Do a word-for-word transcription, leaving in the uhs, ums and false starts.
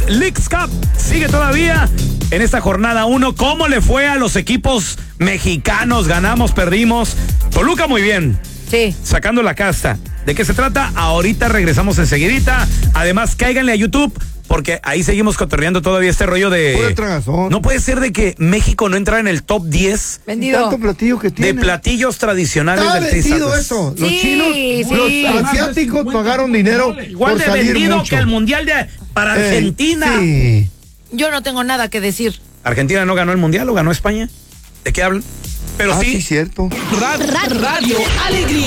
Leagues Cup sigue todavía en esta jornada uno. ¿Cómo le fue a los equipos mexicanos? Ganamos, perdimos. Toluca muy bien. Sí. Sacando la casta. ¿De qué se trata? Ahorita regresamos enseguidita. Además, cáiganle a YouTube, porque ahí seguimos cotorreando todavía este rollo de... Pura tragazón. No puede ser de que México no entrara en el top diez Vendido. Tanto platillo que tiene. de platillos tradicionales Está del vendido Taste. eso. Los Sí, chinos, sí. los asiáticos pagaron dinero Igual por de salir vendido mucho. que el Mundial de para Eh, Argentina. Sí. Yo no tengo nada que decir. ¿Argentina no ganó el Mundial o ganó España? ¿De qué hablan? Pero Ah, sí, sí, cierto. Radio Alegría.